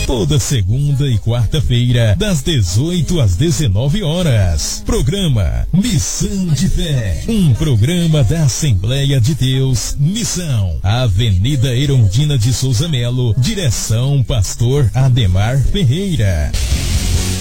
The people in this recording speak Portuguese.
Toda segunda e quarta-feira, das 18 às 19 horas. Programa Missão de Fé. Um programa da Assembleia de Deus, Missão. Avenida Erundina de Souza Melo, direção Pastor Ademar Ferreira.